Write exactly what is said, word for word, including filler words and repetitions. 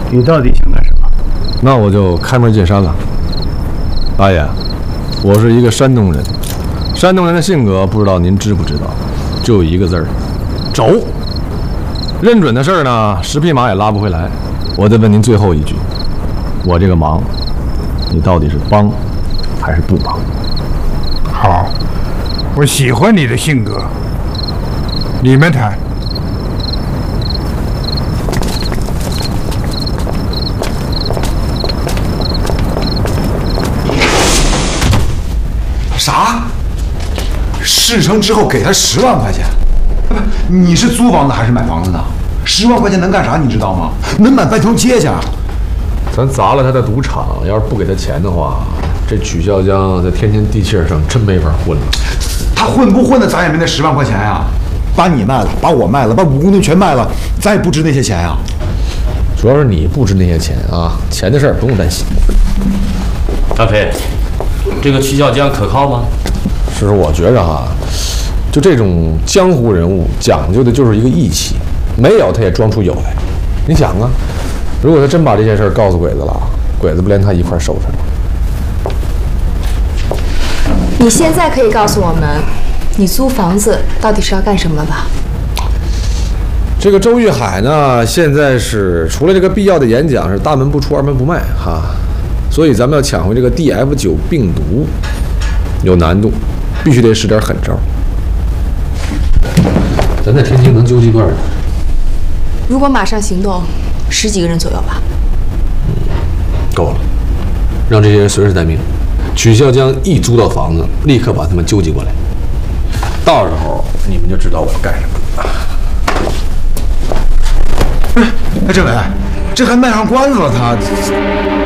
你到底想干什么？ 那我就开门见山了。大爷，我是一个山东人，山东人的性格不知道您知不知道，就一个字儿，轴。认准的事儿呢，十匹马也拉不回来。我再问您最后一句，我这个忙，你到底是帮还是不帮？ 好，我喜欢你的性格。你们谈。 啥？事成之后给他十万块钱？不，你是租房子还是买房子呢？十万块钱能干啥？你知道吗？能买半条街去。 咱砸了他的赌场，要是不给他钱的话，这曲孝江在天经地气上真没法混了。 他混不混的，咱也没那十万块钱呀。把你卖了，把我卖了，把五公吨全卖了，咱也不值那些钱呀。 主要是你不值那些钱啊，钱的事儿不用担心。 大飞，这个曲孝江可靠吗？ 师傅，我觉着哈，就这种江湖人物讲究的就是一个义气，没有他也装出有来。你想啊，如果他真把这件事告诉鬼子了，鬼子不连他一块收拾了？ 你现在可以告诉我们，你租房子到底是要干什么了吧？ 这个周玉海呢，现在是除了这个必要的演讲是大门不出二门不迈哈，所以咱们要抢回这个 D F 九 病毒有难度，必须得使点狠招。咱在天津能揪几个人？ 如果马上行动，十几个人左右吧。 够了，让这些人随时待命。曲孝江一租到房子，立刻把他们纠集过来。到时候你们就知道我要干什么了。 哎，政委，这还卖上关子了，他。